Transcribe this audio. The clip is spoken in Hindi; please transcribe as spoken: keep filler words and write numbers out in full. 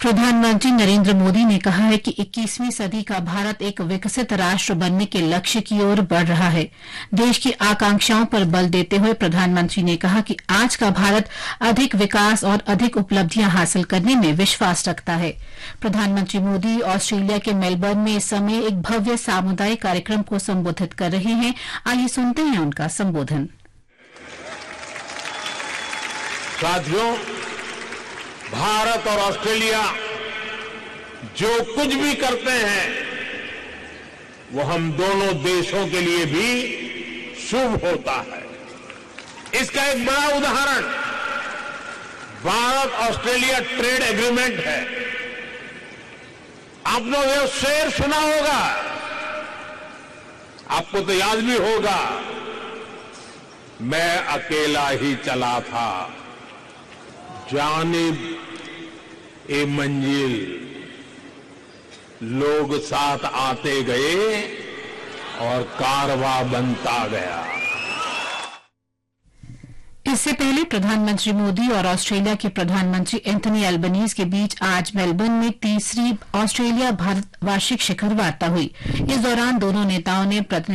प्रधानमंत्री नरेंद्र मोदी ने कहा है कि इक्कीसवीं सदी का भारत एक विकसित राष्ट्र बनने के लक्ष्य की ओर बढ़ रहा है। देश की आकांक्षाओं पर बल देते हुए प्रधानमंत्री ने कहा कि आज का भारत अधिक विकास और अधिक उपलब्धियां हासिल करने में विश्वास रखता है। प्रधानमंत्री मोदी ऑस्ट्रेलिया के मेलबर्न में इस समय एक भव्य सामुदायिक कार्यक्रम को संबोधित कर रहे हैं। आइए सुनते हैं उनका संबोधन। साथियों, भारत और ऑस्ट्रेलिया जो कुछ भी करते हैं वो हम दोनों देशों के लिए भी शुभ होता है। इसका एक बड़ा उदाहरण भारत ऑस्ट्रेलिया ट्रेड एग्रीमेंट है। आपने वो शेर सुना होगा, आपको तो याद भी होगा, मैं अकेला ही चला था जानिब ए मंजिल, लोग साथ आते गए और कारवां बनता गया। इससे पहले प्रधानमंत्री मोदी और ऑस्ट्रेलिया के प्रधानमंत्री एंथनी एल्बनीज के बीच आज मेलबर्न में तीसरी ऑस्ट्रेलिया भारत वार्षिक शिखर वार्ता हुई। इस दौरान दोनों नेताओं ने